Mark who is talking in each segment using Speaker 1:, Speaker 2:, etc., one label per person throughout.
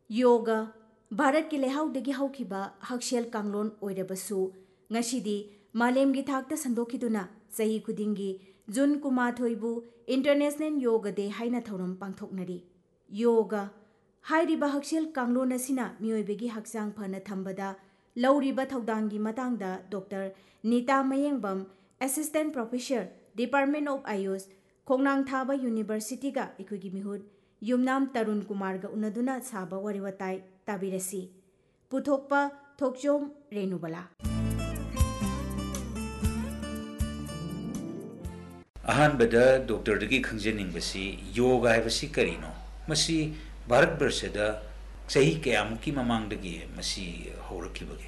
Speaker 1: Yoga Bharat ki lehaudagi haukiba hakshel kanglon oirabasu ngashidi malemgi thakta sandokiduna sahi kudingi June kumathoibu International Yoga Day haina thoram pangthoknari. Yoga hairiba hakshel kanglon asina mioibegi haksang phana thambada lauriba thaudanggi matangda Dr. Nita Mayengbam, Assistant Professor, Department of Ayush, Khongnang Thaba University ga ikugi mihut Yumnam Tarun Kumar ga unaduna saba wariwatai tabirasi. Puthokpa Thokchom Renubala.
Speaker 2: Ahanbada Dr. Dagi Khangjening basi yoga haibasi karino. Masi Bharat Barsada sahi kayamuki mamangdagi masi haurakibage.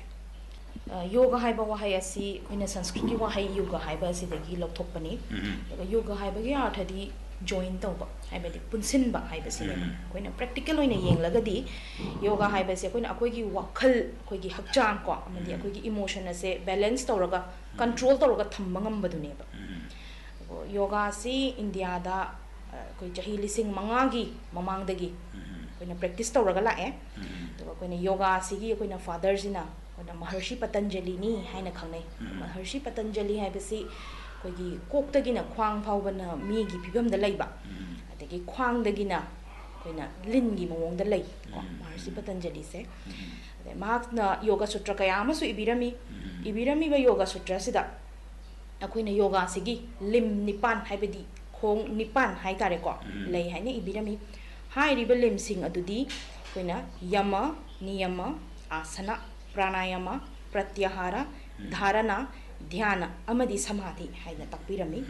Speaker 3: Yoga haiba wahai asi koina Sanskriti wahai yoga haiba asi dagi lokthokpani. Yoga haiba gi arthadi join tawba haibadi punsinba haibasi ne koina practical oina yenglagadi yoga haibasi koina akoigi wakhal akoigi hakchang ko amadi akoigi emotion ase balance tawraga control tawraga thamba ngambadune ba yoga si India da koi jahi lising mangagi mamangdagi koina practice tawraga lae to koina yoga si gi koina father sina koina Maharshi Patanjali ni haina khangnai Maharshi Patanjali haibasi koigi koktagina khwang phawbana migi phibam da leiba adagi khwang dagina koina lingi mawong da lei ko Maharshi Patanjali se ade mahakna yoga sutra kaya amasu ibirami ba yoga sutra sida akoina yoga sigi lim nipan haibadi khong nipan haitare ko lei haine ibirami hairiba lim sing adudi koina yama niyama asana pranayama pratyahara dharana dhyana amadi samadhi haina takpirami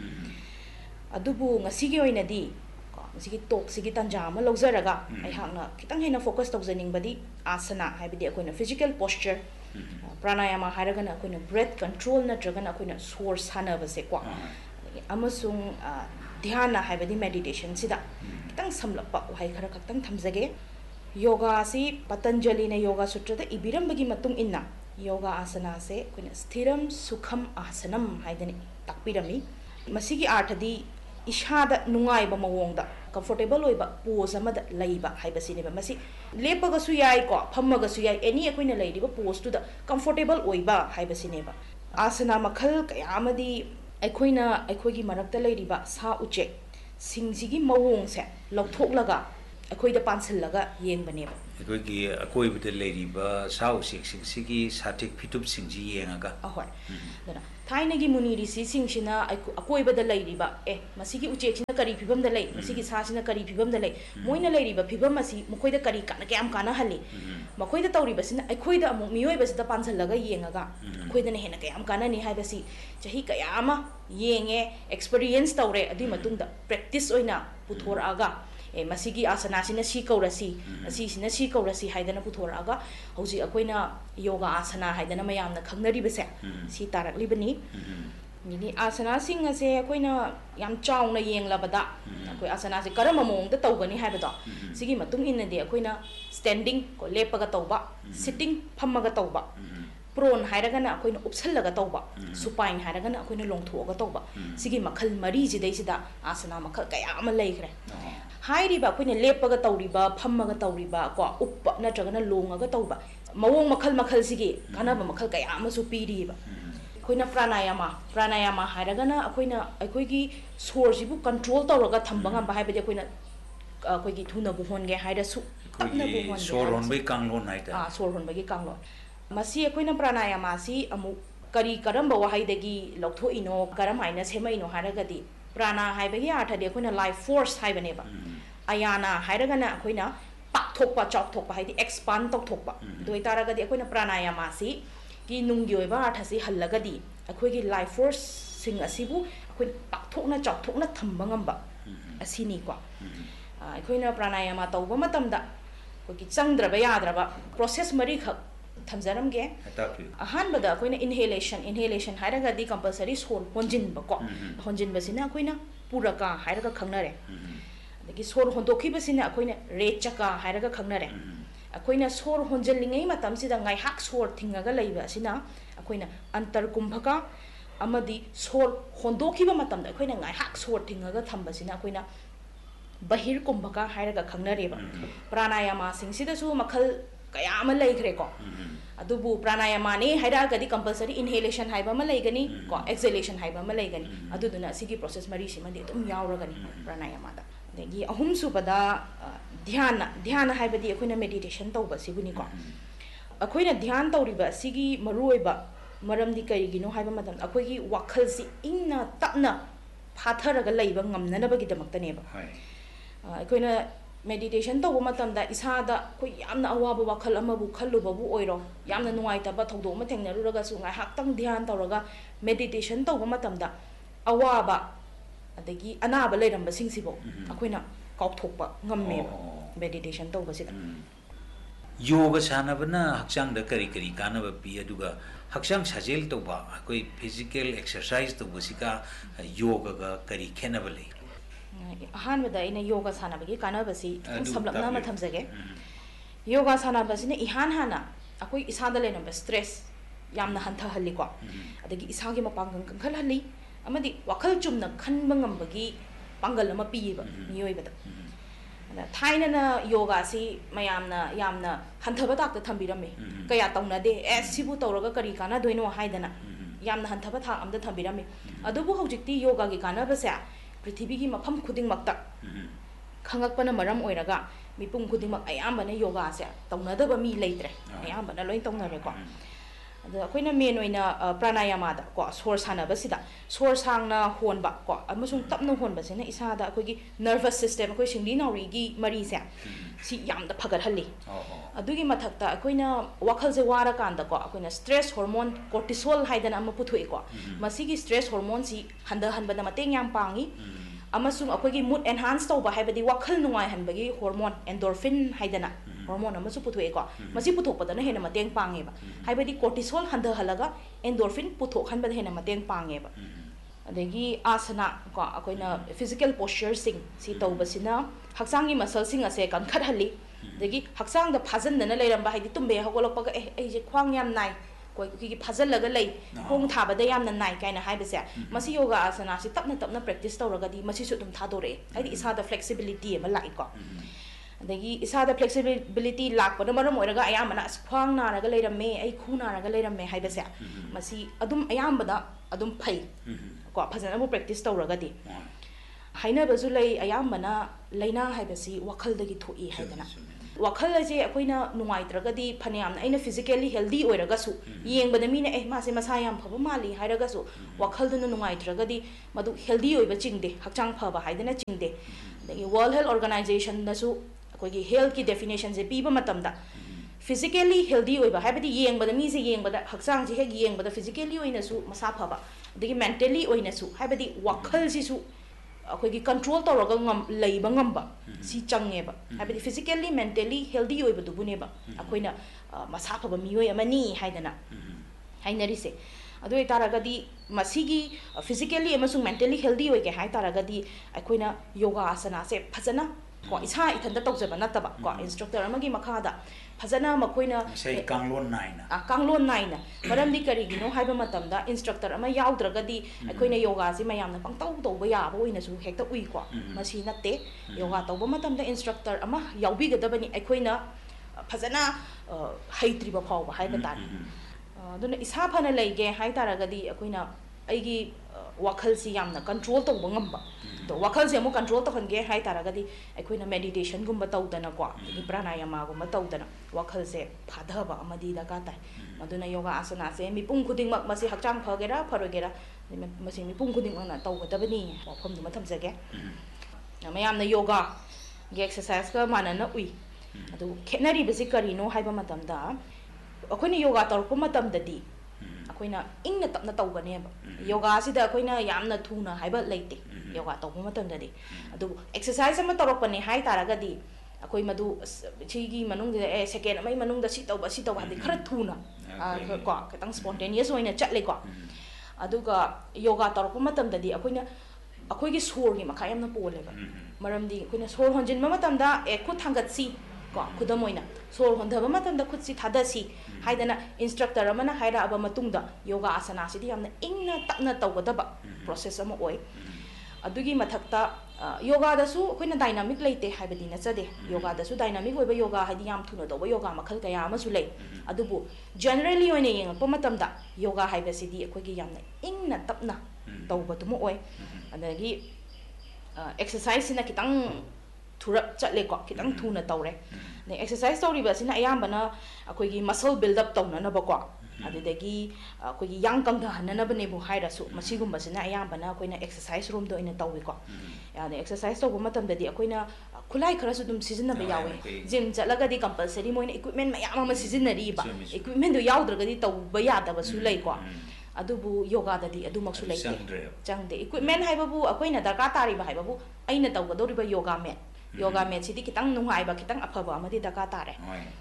Speaker 3: adubu ngasigi oinadi ko ngasigi tok sigi tanja ama lojaraga ai hakna kitang hena focus tawjaning badi asana haibidi akoina physical posture pranayama haragana akoina breath control na dragana akoina source hana base ko amasung dhyana haibidi meditation sida kitang samlapa wahai khara kitang thamjage yoga si Patanjali na yoga sutra da ibiram bagi matung inna yoga asana se koina sthiram sukham asanam haidani takpirami masigi arthadi ishada nungai ba mawongda comfortable oiba pose amada leiba haibasine ba masi lepaga su yai ko phammaga su yai any akoina leidiba pose tu da comfortable oiba haibasine ba asana makhal kayamadi akoina akoigi marakta leiriba sa uche singsigi mawong se lokthok akoida pansillaga yengbaneba
Speaker 2: akoigi akoibda leiriba sau sing satik phitup singji yengaga
Speaker 3: ahoi dana thainagi muni risi singshina akoibada leiriba masigi uchechina kari phibam da lei masigi sasina kari phibam da lei moina leiriba phibam masi mokoida kari kana kyam kana halli makoida tawriba sina akoida amu miyoiba sida pansillaga yengaga akoida ne hena kyam kana ni haibasi chahi kayama yenge experience tawre adi matungda practice oina puthораga masigi asana sina si kaurasi sina si kaurasi haidana puthораga hauji akoina yoga asana haidana mayamna khangnari bese si tarak libani ni asana sing ase akoina yam chauna yenglabada akoi asana se karama mong da tawgani haibada sigi matung inna de akoina standing ko lepaga tawba sitting phammaga tawba prone hairagana akoina upsallaga tawba supine hairagana akoina longthoga tawba sigi makhal mari jidai sida asana makhal kaya ama leikhre hairiba akoina lepaga tawriba phammaga tawriba ko uppa natragana longaga tawba mawong makhal sigi kanaba makhal kaya ama su piriba akoina pranayama hairagana akoina akoigi source sibu control tawraga thambanga ba haibadi akoina akoigi thuna bu honge haira su tapna bu honge
Speaker 2: sor honbai kanglon haida
Speaker 3: sor honbai kanglon masi akoina pranayama si amu kari karamba wahaidagi loktho ino karam haina sema ino haragadi prana haibagi arthadi akoina life force haibaneba ayana hairagana akoina pakthokpa chokthokpa haidi expand tokthokpa doitaragadi akoina pranayama si ki nunggi oiba arthasi hallagadi akoigi life force sing asibu akoi pakthokna chokthokna thamba ngamba asini ko akoina pranayama tawba matamda akoigi changdraba yadraba process mari khak thamjaramge ahanbada akoina inhalation hairagadi compulsory sor honjinba ko honjinba sina akoina puraka hairaga khangnare adagi sor hondokhiba sina akoina rechaka hairaga khangnare akoina sor honjallingai matam sida ngai hak sor thingaga leiba sina akoina antar kumbhaka amadi sor hondokhiba matam da akoina ngai hak sor thingaga thamba sina akoina bahir kumbhaka hairaga khangnareba pranayama singsidasu makhal kaya ama leikre ko adubu pranayama ni haira gadi compulsory inhalation haiba ma leigani ko exhalation haiba ma leigani aduduna sigi process mari simadi dum yauragani pranayama da degi ahum subada dhyana haibadi akoina meditation tawba sibuni ko akoina dhyan tawriba sigi maruoiba maramdi karigino haiba matam akoigi wakhal si inna tapna phatharaga leiba ngamnanabagi damaktaneba akoina meditation tawba matamda isada koi yamna awaba wakhal amabu khallubabu oiro yamna nuaitaba thawdo ma thengnaruraga su ngai haktang dhyan tawraga meditation tawba matamda awaba adagi anaba leiramba singsibo akoina kaukthokpa ngammeba meditation tawba sida
Speaker 2: yoga sanabana hakchang da kari kanaba pi aduga hakchang sajel tawba koi physical exercise tawba sika yoga ga kari khenaba lei
Speaker 3: ahanbada ina yoga sanabagi kanabasi sablapna ma thamjage yoga sanabasi ne hana akoi isada lenamba stress yamna hantha halli ko adagi isagi mapangang kangkhal halli amadi wakhal chumna khanba ngambagi pangal ama piba miyoibada thaina na yoga si mayamna yamna hanthaba takta thambirame kaya tawnade sibu tawraga kari kana doino haidana yamna hanthaba tha amda thambirame adubu hojikti yoga gi kana basa prithvi gi mafam khuding makta khangakpana maram oiraga mipum khuding mak ayambana yoga se tawnadaba mi leitre ayambana loi tawnare ko ada akoina main oina pranayama da ko sor sanaba sida sor sangna honba ko amasung tapna honba sina isada akogi nervous system akoi singli nauri gi mari se si yamda phagar halli adugi mathakta akoina wakhal se wara kanda ko akoina stress hormone cortisol haidana ama puthoi ko masigi stress hormone si handa hanbana mateng yam pangi amasung akogi mood enhance tawba haibadi wakhal nungai hanbagi hormone endorphin haidana hormone amasu puthoi ko masi puthokpadana hena mateng pangeba haibadi cortisol handa halaga endorphin puthok hanbada hena mateng pangeba adagi asana ko akoina physical posture sing si tawbasina haksangi muscle sing ase kan khat halli adagi haksang da phajandana leiramba haidi tumbe hagolokpaga ei je khwang yam nai koi ki phajalaga lei hong thabada yamna nai kaina haibase masi yoga asana si tapna practice tawragadi masi su dum thadore haidi isada flexibility ma lai ko adagi isada flexibility lakpana maram oiraga ayamana khwang naraga leirame ai khu naraga leirame haibase masi adum ayambada adum phai ko phajana mu practice tawragadi haina bazu lei ayambana leina haibasi wakhal dagi thoi haidana wakhal aje akoina nuaitragadi phaniam aina physically healthy oiragasu yengbada mina mase masa yam phaba mali hairagasu wakhal duna nuaitragadi madu healthy oiba chingde hakchang phaba haidana chingde dagi world health organization nasu akoigi health ki definition je piba matamda physically healthy oiba haibadi yengbada mi se yengbada hakchang je hek yengbada physically oinasu masa phaba dagi mentally oinasu haibadi wakhal sisu akoigi control tawraga leiba ngamba si changeba haibadi physically mentally healthy oiba dubuneba akoina masa phaba miyoi amani haidana hainarise adu itaragadi masigi physically amasung mentally healthy oige hai taragadi akoina yoga asana se phajana ko isa ithanda tawjaba nataba ko instructor amagi makhada phajana makoina
Speaker 2: sei kanglon naina
Speaker 3: kanglon naina maramdi karigino haiba matamda instructor ama yaudra-gadi akoina yoga si mayamna pangtaw tawba yaba oina su hekta ui ko masi natte yoga tawba matamda instructor ama yaubigadabani akoina phajana haitriba phawba haiba tari aduna isa phana leige hai taragadi akoina aigi wakhal si yamna control tawba ngamba to wakhal se mo control to khange hai taragadi akoina meditation gumba tawdana ko agi pranayama gumba tawdana wakhal se phadhaba amadi da ka tai maduna yoga asana se mipung khuding mak masi hakchang phagera pharogera masi mipung khuding na tawgadabani wafam du matham jage mayamna yoga ge exercise ka manana ui adu khenari basi karino haiba matamda akoina yoga tawrpa matamdadi akoina ingna tapna tawganeba yoga sida akoina yamna thuna haiba leite yoga tawpa matamdadi adu exercise ama tawrpani hai taragadi akoi madu chigi manung de second amai manung da si tawba de khara thuna ko katang spontaneous oina chatle ko aduga yoga tawrpa matamdadi akoina akoi gi sor gi makha yamna poleba maramdi akoina sor honjin matamda khut thangat si ko kudamoina sor hondaba matamda khut si thada si haidana instructor amana haira aba matungda yoga asana si yamna ingna tapna tawgadaba process ama oi adugi mathakta yoga da su akoina dynamic leite haibadi na chade yoga da su dynamic oiba yoga haidi yam thuna doba yoga makhal kaya ama su lei adubu generally oine yeng pa matam da yoga haiba sidi akoigi yamna ingna tapna tawba tumo oi adagi exercise na kitang thurap chatle ko kitang thuna tawre ne exercise tawri ba sina ayambana akoigi muscle build up tawna na ba ko adagi akoigi yang kang da hanana bane bu haira su masigum ba sina ayambana akoina exercise room do ina tawwi ko ya ne exercise tawba matam da di akoina khulai khara su dum season ba yawe gym chalaga di compulsory moina equipment mayam ma season na ri ba equipment do yawdraga di tawba yada ba su lei ko adubu yoga da di adu maksu lei changde equipment haiba bu akoina darka tari ba haiba bu aina tawga do ri ba yoga mat sidi kitang nungai ba kitang afaba amadi darka tare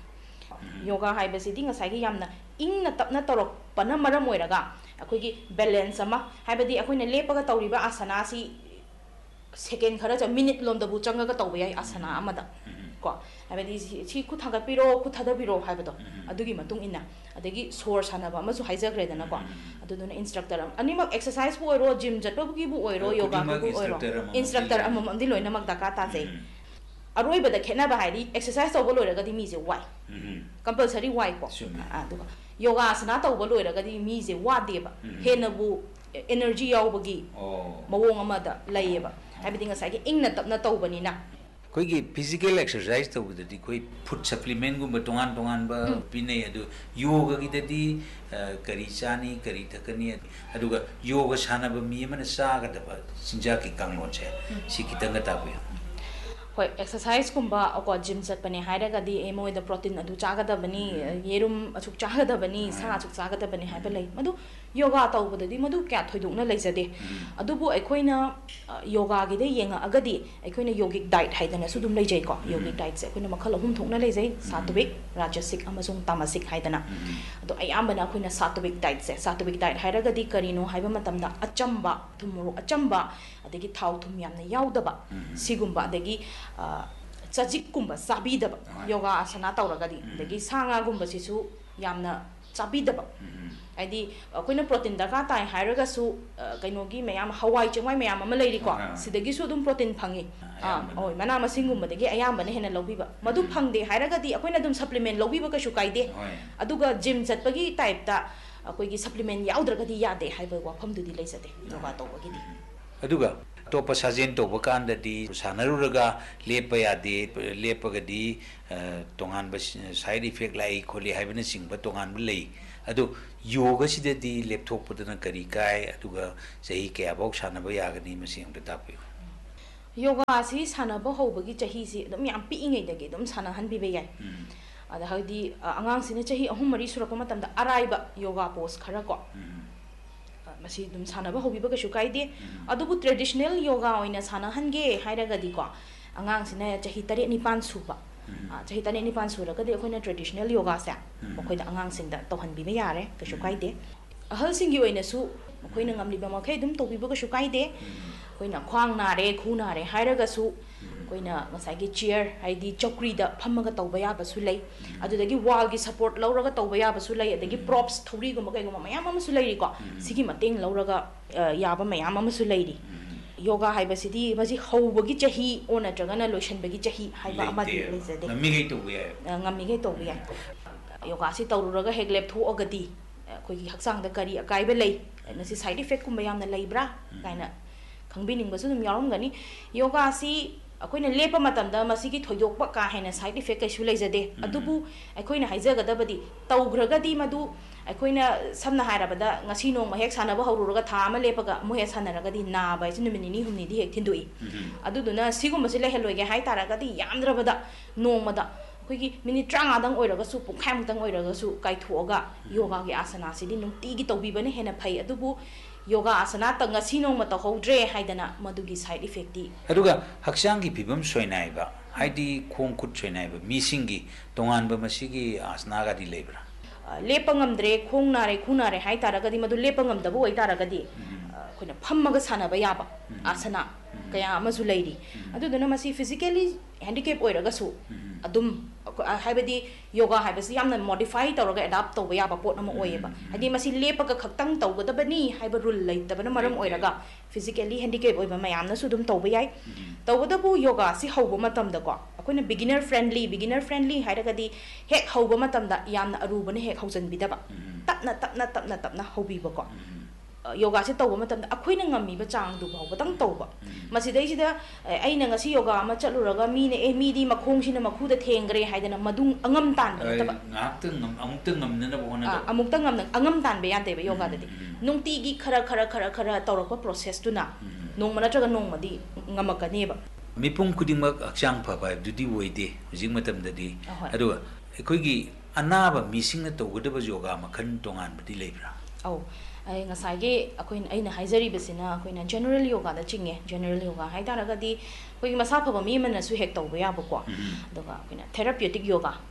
Speaker 3: yoga haiba sidi ngasai gi yamna ingna tapna torok pana maram oiraga akoigi balance ama haibadi akoina lepaga tawriba asana si second khara ja minute lom da bu changa ga tawba yai asana amada ko haibadi si khu thaga piro khu thada piro haibado adugi matung inna adagi sor sana ba masu haijagre dana ko aduduna instructor animak exercise bu oiro gym jatba bu gi bu oiro yoga bu oiro instructor amam amdi loina mak daka ta jai aroi bada khena ba haidi exercise tawba loiraga di mi je wai compulsory wai ko aduga yoga asana tawba loiraga di mi je wa de ba hena bu energy yawbagi mawong amada layeba haibadi ngasai gi ingna tapna tawbani na
Speaker 2: koigi physical exercise tawdadi koi food supplement gumba tongan tongan ba pinai adu yoga gi dadi kari chani kari thakani aduga yoga sana ba mi mana sa ga da ba sinja ki kanglon che si kitanga ta bu
Speaker 3: hoi exercise kumba ako gym chat pane haira ga di emoi da protein adu chaga da bani yerum achuk chaga da bani sa achuk chaga da bani haiba lei madu yoga tawbada di madu kya thoidukna leijade adubu aikoina yoga gi de yenga agadi aikoina yogic diet haidana su dum leijai ko yogic diet se aikoina makhal ahum thokna leijai sattvic rajasic amasung tamasic haidana adu ayambana aikoina sattvic diet haira ga di karino haiba matamda achamba thumuru achamba adagi thau thum yamna yaudaba sigumba adagi chajik kumba sabidaba yoga asana tawragadi adagi sanga gumba sisu yamna sabidaba adi akoina protein daka tai hairaga su kainogi mayam hawai changwai mayam ama leiri ko sidagi su dum protein phangi oi mana masingum badagi ayamba ne hena lobiba madu phangde hairaga di akoina dum supplement lobiba ka shu kaide aduga gym chatpagi type ta akoigi supplement yaudra di yade haiba wafam du di leisate yoga tawbagi di
Speaker 2: aduga topa sajen to bakanda di sanaruraga lepa yade lepaga di tongan ba side effect lai kholi haibana singba tongan lei adu yoga sidadi laptop padana kari kai aduga sahi kya bok sana ba yagani masi amta tapu
Speaker 3: yoga si sana ba hobagi chahi si dum yam pi ingai dagi dum sana han bi be yai ada haidi angang sine chahi ahum mari surako matamda araiba yoga pose khara ko masi dum sana ba hobi ba ka shukai de adubu traditional yoga oina sana hange hairaga di ko angang sine chahi 3-9 suba chahi 3-9 sura ka de akoina traditional yoga sa akoida angang sing da tohan bi ba yare ka shukai de ahal singi oina su akoina ngamli ba makai dum tobi ba ka shukai de akoina khwang na re khu na re hairaga su akoina ngasai gi chair haidi chokri da phamaga tawba ya ba su lei adudagi wall gi support lauraga tawba ya ba su lei adagi props thori gum kai gum mayam ama su lei ko sigi mateng lauraga ya ba mayam ama su lei ri yoga haiba sidi maji howbagi chahi ona tragana lotion bagi chahi haiba amadi leizade ngami ge to ya yoga si tawruraga hek lep thu agadi koi gi haksang da kari akai ba lei na si side effect kum bayam na leibra kaina khangbining ba su dum yarom gani yoga si akoina lepa matamda masigi thoidokpa ka hena side effect kaisu leijade adubu akoina haijagadabadi tawgragadi madu akoina samna hairabada ngasi nong mahek sanaba hawruga tha ama lepaga mohe sanaragadi na bai chu numini humni di hek thindui aduduna sigum basi leheloige hai taragadi yamdrabada nongmada akoigi minute 30 dang oiraga su pungkhai mutang oiraga su kai thoga yoga gi asana sidi nungti gi tawbibane hena phai adubu yoga asana tanga sinong mata hodre haidana madugi side effect di
Speaker 2: aduga haksang gi pibam soinai ba haidi khong khut soinai ba misingi tongan ba masigi asana ga di lebra
Speaker 3: lepangam dre khong nare khunare hai taragadi madu lepangam dabu oi taragadi ꯑꯩꯈꯣꯏꯅ ꯐꯝꯃꯒ ꯁꯥꯟꯅꯕ ꯌꯥꯕ ꯑꯥꯁꯅꯥ ꯀꯌꯥ ꯑꯃꯁꯨ ꯂꯩꯔꯤ ꯑꯗꯨꯗꯨꯅ ꯃꯁꯤ physically handicap ꯑꯣꯏꯔꯒꯁꯨ ꯑꯗꯨꯝ ꯍꯥꯏꯕꯗꯤ ꯌꯣꯒꯥ ꯍꯥꯏꯕꯁꯤ ꯌꯥꯝꯅ ꯃꯣꯗꯤꯐꯥꯏ ꯇꯧꯔꯒ ꯑꯦꯗꯥꯞ ꯇꯧꯕ ꯌꯥꯕ ꯄꯣꯠ ꯑꯃ ꯑꯣꯏꯌꯦꯕ ꯍꯥꯏꯗꯤ ꯃꯁꯤ ꯂꯦꯞꯄꯒ ꯈꯛꯇꯪ ꯇꯧꯒꯗꯕꯅꯤ ꯍꯥꯏꯕ ꯔꯨꯜ ꯂꯩꯇꯕꯅ ꯃꯔꯝ ꯑꯣꯏꯔꯒ ꯐꯤꯖꯤꯀꯦꯂꯤ ꯍꯦꯟꯗꯤꯀꯦꯞ ꯑꯣꯏꯕ ꯃꯌꯥꯝꯅꯁꯨ ꯑꯗꯨꯝ ꯇꯧꯕ ꯌꯥꯏ ꯇꯧꯕꯇꯕꯨ ꯌꯣꯒꯥꯁꯤ ꯍꯧꯕ ꯃꯇꯝꯗꯀꯣ ꯑꯩꯈꯣꯏꯅ ꯕꯤꯒꯤꯅꯔ ꯐ꯭ꯔꯦꯟꯂꯤ ꯍꯥꯏꯔꯒꯗꯤ ꯍꯦꯛ ꯍꯧꯕ ꯃꯇꯝꯗ ꯌꯥꯝꯅ ꯑꯔꯨꯕꯅ ꯍꯦꯛ ꯍꯧꯖꯤꯟꯕꯤꯗꯕ ꯇꯞꯅ ꯍꯧꯕꯤꯕꯀꯣ ꯌꯣꯒꯥꯁꯦ ꯇꯧꯕ ꯃꯇꯝꯗ ꯑꯩꯈꯣꯏꯅ ꯉꯝꯃꯤꯕ ꯆꯥꯡꯗꯨ ꯐꯥꯎꯕꯇꯪ ꯇꯧꯕ ꯃꯁꯤꯗꯩꯁꯤꯗ ꯑꯩꯅ ꯉꯁꯤ ꯌꯣꯒꯥ ꯑꯃ ꯆꯠꯂꯨꯔꯒ ꯃꯤꯅ ꯃꯤꯗꯤ ꯃꯈꯣꯡꯁꯤꯅ ꯃꯈꯨꯗ ꯊꯦꯡꯈ꯭ꯔꯦ ꯍꯥꯏꯗꯅ ꯃꯗꯨ ꯑꯉꯝ ꯇꯥꯟꯕ ꯅꯠꯇꯕ
Speaker 2: ꯑꯃꯨꯛꯇ ꯉꯝꯅꯅꯕ ꯍꯣꯠꯅꯗꯕ
Speaker 3: ꯑꯃꯨꯛꯇ ꯑꯉꯝ ꯇꯥꯟꯕ ꯌꯥꯗꯦꯕ ꯌꯣꯒꯥꯗꯗꯤ ꯅꯨꯡꯇꯤꯒꯤ ꯈꯔ ꯇꯧꯔꯛꯄ ꯄ꯭ꯔꯣꯁꯦꯁꯇꯨꯅ ꯅꯣꯡꯃ ꯅꯠꯇ꯭ꯔꯒ ꯅꯣꯡꯃꯗꯤ ꯉꯝꯃꯛꯀꯅꯦꯕ
Speaker 2: ꯃꯤꯄꯨꯝ ꯈꯨꯗꯤꯡꯃꯛ ꯍꯛꯆꯥꯡ ꯐꯕ ꯍꯥꯏꯕꯗꯨꯗꯤ ꯑꯣꯏꯗꯦ ꯍꯧꯖꯤꯛ ꯃꯇꯝꯗꯗꯤ ꯑꯗꯨꯒ ꯑꯩꯈꯣꯏꯒꯤ ꯑꯅꯥꯕ ꯃꯤꯁꯤꯡꯅ ꯇꯧꯒꯗꯕ ꯌꯣꯒꯥ ꯃꯈꯜ ꯇꯣꯉꯥꯟꯕꯗꯤ ꯂꯩꯕ꯭ꯔꯥ
Speaker 3: ꯉꯁꯥꯏꯒꯤ ꯑꯩꯅ ꯍꯥꯏꯖꯔꯤꯕꯁꯤꯅ ꯑꯩꯈꯣꯏꯅ ꯖꯦꯅꯔꯦꯜ ꯌꯣꯒꯥꯗ ꯆꯤꯡꯉꯦ ꯖꯦꯅꯔꯦल ꯌꯣꯒꯥ ꯍꯥꯏꯇꯥꯔꯒꯗꯤ ꯑꯩꯈꯣꯏꯒꯤ ꯃꯁꯥ ꯐꯕ ꯃꯤ ꯑꯃꯅꯁꯨ ꯍꯦꯛ ꯇꯧꯕ ꯌꯥꯕꯀꯣ ꯑꯗꯨꯒ ꯑꯩꯈꯣꯏꯅ ꯊꯦꯔꯥꯄ꯭ꯌꯨꯇꯤꯛ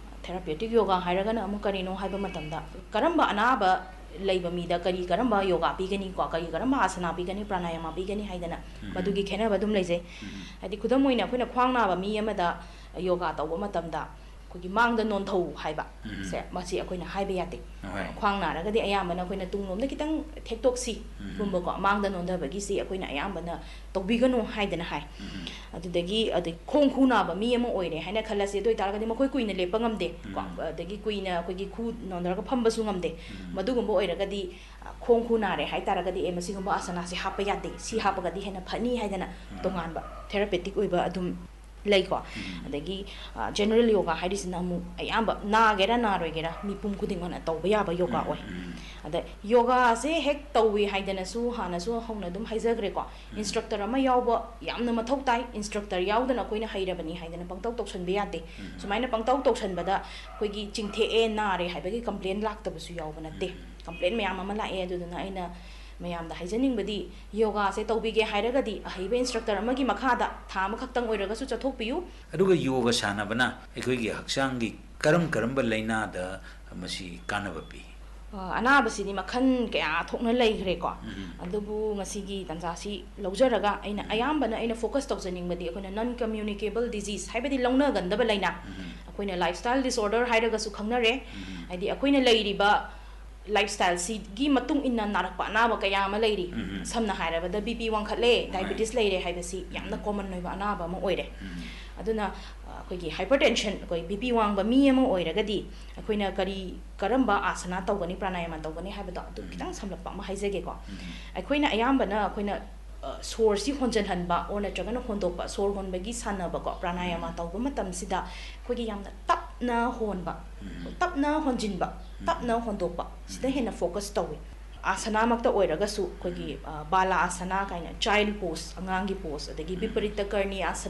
Speaker 3: ꯌꯣꯒꯥ ꯍꯥꯏꯔꯒꯅ ꯑꯃꯨꯛ ꯀꯔꯤꯅꯣ ꯍꯥꯏꯕ ꯃꯇꯝꯗ ꯀꯔꯝꯕ ꯑꯅꯥꯕ ꯂꯩꯕ ꯃꯤꯗ ꯀꯔꯝꯕ ꯌꯣꯒꯥ ꯄꯤꯒꯅꯤꯀꯣ ꯀꯔꯝꯕ ꯑꯥꯁꯅꯥ ꯄꯤꯒꯅꯤ ꯄ꯭ꯔꯥꯅꯥꯌꯥꯃꯥ ꯄꯤꯒꯅꯤ ꯍꯥꯏꯗꯅ ꯃꯗꯨꯒꯤ ꯈꯦꯠꯅꯕ ꯑꯗꯨꯝ ꯂꯩꯖꯩ ꯍꯥꯏꯗꯤ ꯈꯨꯗꯝ ꯑꯣꯏꯅ ꯑꯩꯈꯣꯏꯅ ꯈ꯭ꯋꯥꯡ ꯅꯥꯕ ꯃꯤ ꯑꯃꯗ ꯌꯣꯒꯥ ꯇꯧꯕ ꯃꯇꯝꯗ ꯑꯩꯈꯣꯏꯒꯤ ꯃꯥꯡꯗ ꯅꯣꯟꯊꯧ ꯍꯥꯏꯕ ꯁꯦ ꯃꯁꯤ ꯑꯩꯈꯣꯏꯅ ꯍꯥꯏꯕ ꯌꯥꯗꯦ ꯈ꯭ꯋꯥꯡ ꯅꯥꯔꯒꯗꯤ ꯑꯌꯥꯝꯕꯅ ꯑꯩꯈꯣꯏꯅ ꯇꯨꯡꯂꯣꯝꯗ ꯈꯤꯇꯪ ꯊꯦꯛꯇꯣꯛꯁꯤ ꯒꯨꯝꯕꯀꯣ ꯃꯥꯡꯗ ꯅꯣꯟꯊꯕꯒꯤꯁꯤ ꯑꯩꯈꯣꯏꯅ ꯑꯌꯥꯝꯕꯅ ꯇꯧꯕꯤꯒꯅꯨ ꯍꯥꯏꯗꯅ ꯍꯥꯏ ꯑꯗꯨꯗꯒꯤ ꯈꯣꯡ ꯈꯨ ꯅꯥꯕ ꯃꯤ ꯑꯃ ꯑꯣꯏꯔꯦ ꯍꯥꯏꯅ ꯈꯜꯂꯁꯤ ꯑꯗꯨ ꯑꯣꯏꯇꯥꯔꯒꯗꯤ ꯃꯈꯣꯏ ꯀꯨꯏꯅ ꯂꯦꯞꯄ ꯉꯝꯗꯦ ꯀꯣ ꯑꯗꯒꯤ ꯀꯨꯏꯅ ꯑꯩꯈꯣꯏꯒꯤ ꯈꯨ ꯅꯣꯟꯊꯔꯒ ꯐꯝꯕꯁꯨ ꯉꯝꯗꯦ ꯃꯗꯨꯒꯨꯝꯕ ꯑꯣꯏꯔꯒꯗꯤ ꯈꯣꯡ ꯈꯨ ꯅꯥꯔꯦ ꯍꯥꯏꯇꯥꯔꯒꯗꯤ ꯃꯁꯤꯒꯨꯝꯕ ꯑꯥꯁꯅꯥꯁꯤ ꯍꯥꯞꯄ ꯌꯥꯗꯦ ꯁꯤ ꯍꯥꯞꯄꯒꯗꯤ ꯍꯦꯟꯅ ꯐꯅꯤ ꯍꯥꯏꯗꯅ ꯇꯣꯉꯥꯟꯕ ꯊꯦꯔꯥꯄꯦꯇꯤꯛ ꯑꯣꯏꯕ ꯑꯗꯨꯝ ꯂꯩꯀꯣ ꯑꯗꯒꯤ ꯖꯦꯅꯔꯦꯜ ꯌꯣꯒꯥ ꯍꯥꯏꯔꯤꯁꯤꯅ ꯑꯃꯨꯛ ꯑꯌꯥꯝꯕ ꯅꯥꯒꯦꯔꯥ ꯅꯥꯔꯣꯏꯒꯦꯔꯥ ꯃꯤꯄꯨꯝ ꯈꯨꯗꯤꯡꯃꯛꯅ ꯇꯧꯕ ꯌꯥꯕ ꯌꯣꯒꯥ ꯑꯣꯏ ꯑꯗ ꯌꯣꯒꯥꯁꯦ ꯍꯦꯛ ꯇꯧꯋꯤ ꯍꯥꯏꯗꯅꯁꯨ ꯍꯥꯟꯅꯁꯨ ꯍꯧꯅ ꯑꯗꯨꯝ ꯍꯥꯏꯖꯈ꯭ꯔꯦꯀꯣ ꯏꯟꯁꯇ꯭ꯔꯛꯇꯔ ꯑꯃ ꯌꯥꯎꯕ ꯌꯥꯝꯅ ꯃꯊꯧ ꯇꯥꯏ ꯏꯟꯁꯇ꯭ꯔꯛꯇꯔ ꯌꯥꯎꯗꯅ ꯑꯩꯈꯣꯏꯅ ꯍꯩꯔꯕꯅꯤ ꯍꯥꯏꯗꯅ ꯄꯪꯇꯧ ꯇꯧꯁꯟꯕ ꯌꯥꯗꯦ ꯁꯨꯃꯥꯏꯅ ꯄꯪꯇꯧ ꯇꯧꯁꯟꯕꯗ ꯑꯩꯈꯣꯏꯒꯤ ꯆꯤꯡꯊꯦꯛꯑꯦ ꯅꯥꯔꯦ ꯍꯥꯏꯕꯒꯤ ꯀꯝꯄ꯭ꯂꯦꯟ ꯂꯥꯛꯇꯕꯁꯨ ꯌꯥꯎꯕ ꯅꯠꯇꯦ ꯀꯝꯄ꯭ꯂꯦꯟ ꯃꯌꯥꯝ ꯑꯃ ꯂꯥꯛꯑꯦ ꯑꯗꯨꯗꯨꯅ ꯑꯩꯅ ꯃꯌꯥꯝꯗ ꯍꯥꯏꯖꯅꯤꯡꯕꯗꯤ ꯌꯣꯒꯥꯁꯦ ꯇꯧꯕꯤꯒꯦ ꯍꯥꯏꯔꯒꯗꯤ ꯑꯍꯩꯕ ꯏꯟꯁꯇ꯭ꯔꯛꯇꯔ ꯑꯃꯒꯤ ꯃꯈꯥꯗ ꯊꯥ ꯑꯃꯈꯛꯇꯪ ꯑꯣꯏꯔꯒꯁꯨ ꯆꯠꯊꯣꯛꯄꯤꯌꯨ
Speaker 2: ꯑꯗꯨꯒ ꯌꯣꯒ ꯁꯥꯟꯅꯕꯅ ꯑꯩꯈꯣꯏꯒꯤ ꯍꯛꯆꯥꯡꯒꯤ ꯀꯔꯝꯕ ꯂꯥꯏꯅꯥꯗ ꯃꯁꯤ ꯀꯥꯟꯅꯕ ꯄꯤ
Speaker 3: ꯑꯅꯥꯕꯁꯤꯗꯤ ꯃꯈꯜ ꯀꯌꯥ ꯊꯣꯛꯅ ꯂꯩꯈ꯭ꯔꯦꯀꯣ ꯑꯗꯨꯕꯨ ꯉꯁꯤꯒꯤ ꯇꯥꯟꯖꯥꯁꯤ ꯂꯧꯖꯔꯒ ꯑꯌꯥꯝꯕꯅ ꯑꯩꯅ ꯐꯣꯀꯁ ꯇꯧꯖꯅꯤꯡꯕꯗꯤ ꯑꯩꯈꯣꯏꯅ ꯅꯟ ꯀꯝꯃ꯭ꯌꯨꯅꯤꯀꯦꯕꯜ ꯗꯤꯖꯤꯁ ꯍꯥꯏꯕꯗꯤ ꯂꯧꯅꯒꯟꯗꯕ ꯂꯥꯏꯅꯥ ꯑꯩꯈꯣꯏꯅ ꯂꯥꯏꯐꯁ꯭ꯇꯥꯏꯜ ꯗꯤꯁꯑꯣꯔꯗꯔ ꯍꯥꯏꯔꯒꯁꯨ ꯈꯪꯅꯔꯦ ꯍꯥꯏꯗꯤ ꯑꯩꯈꯣꯏꯅ ꯂꯩꯔꯤꯕ ꯂꯥꯏꯐꯁ꯭ꯇꯥꯏꯜꯁꯤꯒꯤ ꯃꯇꯨꯡ ꯏꯟꯅ ꯅꯥꯔꯛꯄ ꯑꯅꯥꯕ ꯀꯌꯥ ꯑꯃ ꯂꯩꯔꯤ ꯁꯝꯅ ꯍꯥꯏꯔꯕꯗ BP ꯋꯥꯡꯈꯠꯂꯦ ꯗꯥꯏꯕꯦꯇꯤꯁ ꯂꯩꯔꯦ ꯍꯥꯏꯕꯁꯤ ꯌꯥꯝꯅ ꯀꯣꯃꯟ ꯑꯣꯏꯕ ꯑꯅꯥꯕ ꯑꯃ ꯑꯣꯏꯔꯦ ꯑꯗꯨꯅ ꯑꯩꯈꯣꯏꯒꯤ ꯍꯥꯏꯄꯔꯇꯦꯟꯁꯟ ꯑꯩꯈꯣꯏ BP ꯋꯥꯡꯕ ꯃꯤ ꯑꯃ ꯑꯣꯏꯔꯒꯗꯤ ꯑꯩꯈꯣꯏꯅ ꯀꯔꯝꯕ ꯑꯥꯁꯅꯥ ꯇꯧꯒꯅꯤ ꯄ꯭ꯔꯥꯅꯥꯌꯥꯃꯥ ꯇꯧꯒꯅꯤ ꯍꯥꯏꯕꯗꯣ ꯑꯗꯨ ꯈꯤꯇꯪ ꯁꯝꯂꯞꯄ ꯑꯃ ꯍꯥꯏꯖꯒꯦꯀꯣ ꯑꯩꯈꯣꯏꯅ ꯑꯌꯥꯝꯕꯅ ꯑꯩꯈꯣꯏꯅ ꯁꯣꯔꯁꯤ ꯍꯣꯟꯖꯟꯍꯟꯕ ꯑꯣꯔ ꯅꯠꯇ꯭ꯔꯒꯅ ꯍꯣꯟꯗꯣꯛꯄ ꯁꯣꯔ ꯍꯣꯟꯕꯒꯤ ꯁꯥꯟꯅꯕꯀꯣ ꯄ꯭ꯔꯥꯅꯥꯌꯥꯃꯥ ꯇꯧꯕ ꯃꯇꯝꯁꯤꯗ ꯑꯩꯈꯣꯏꯒꯤ ꯌꯥꯝꯅ ꯇꯞꯅ ꯍꯣꯟꯕ ꯇꯞꯅ ꯍꯣꯟꯖꯤꯟꯕ ꯇꯞꯅ ꯍꯣꯟꯗꯣꯛꯄ ꯁꯤꯗ ꯍꯦꯟꯅ ꯐꯣꯀꯁ ꯇꯧꯋꯤ ꯑꯥꯁꯅꯥꯃꯛꯇ ꯑꯣꯏꯔꯒꯁꯨ ꯑꯩꯈꯣꯏꯒꯤ ꯕꯥꯂꯥ ꯑꯥꯁꯅꯥ ꯀꯥꯏꯅ ꯆꯥꯏꯜ ꯄꯣꯁ ꯑꯉꯥꯡꯒꯤ ꯄꯣꯁ ꯑꯗꯒꯤ ꯕꯤꯄꯔꯤꯇ ꯀꯔꯅꯤ ꯑꯥꯁꯅꯥ